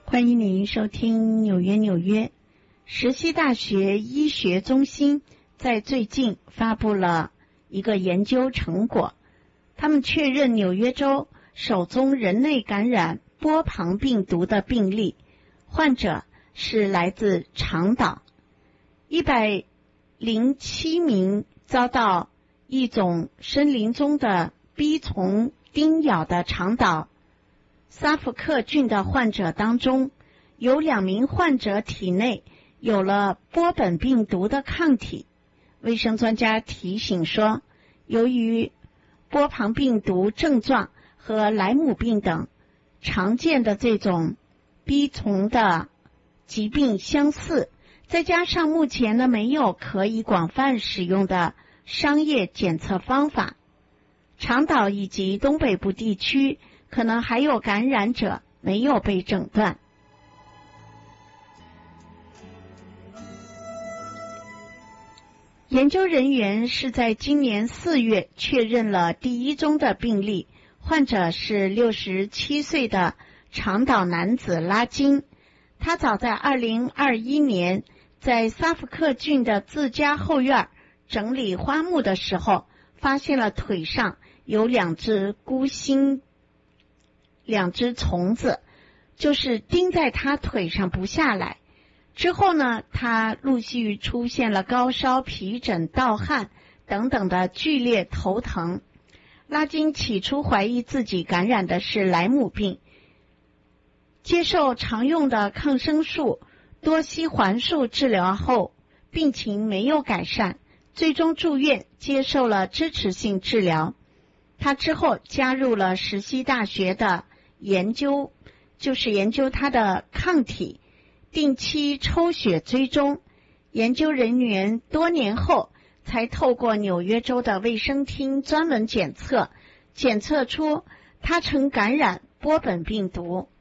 欢迎您收听纽约石溪大学医学中心在最近发布了一个研究成果，他们确认纽约州首宗人类感染波旁病毒的病例，患者是来自长岛，107名遭到一种森林中的逼虫叮咬的长岛萨福克郡的患者当中，有2名患者体内有了波本病毒的抗体。卫生专家提醒说，由于波旁病毒症状和莱姆病等常见的这种逼虫的疾病相似，再加上目前呢没有可以广泛使用的商业检测方法，长岛以及东北部地区可能还有感染者没有被诊断。研究人员是在今年4月确认了第一宗的病例，患者是67岁的长岛男子拉金。他早在2021年在萨福克郡的自家后院整理花木的时候，发现了腿上有2只孤星，2只虫子，就是叮在他腿上不下来。之后呢，他陆续出现了高烧、皮疹、盗汗等等的剧烈头疼。拉金起初怀疑自己感染的是莱姆病，接受常用的抗生素多西环素治疗后，病情没有改善，最终住院接受了支持性治疗。他之后加入了石溪大学的研究，就是研究他的抗体，定期抽血追踪。研究人员多年后才透过纽约州的卫生厅专门检测出他曾感染波本病毒。